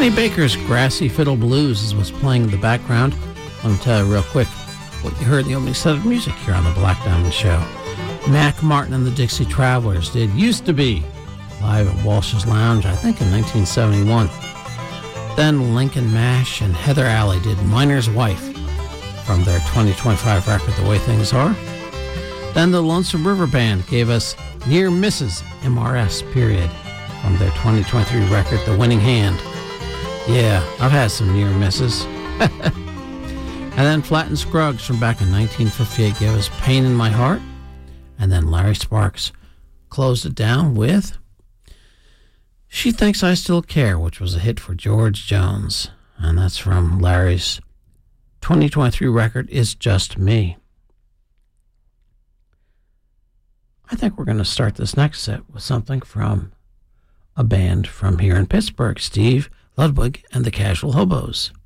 Kenny Baker's Grassy Fiddle Blues is what's playing in the background. Let me tell you real quick what you heard in the opening set of music here on the Black Diamond Show. Mac Martin and the Dixie Travelers did Used to Be live at Walsh's Lounge, I think in 1971. Then Lincoln Mash and Heather Alley did Miner's Wife from their 2025 record, The Way Things Are. Then the Lonesome River Band gave us Near Misses MRS period from their 2023 record, The Winning Hand. Yeah, I've had some near misses. And then Flatt and Scruggs from back in 1958 gave us Pain in My Heart. And then Larry Sparks closed it down with She Thinks I Still Care, which was a hit for George Jones. And that's from Larry's 2023 record, It's Just Me. I think we're going to start this next set with something from a band from here in Pittsburgh, Steve Ludwig and the Casual Hobos.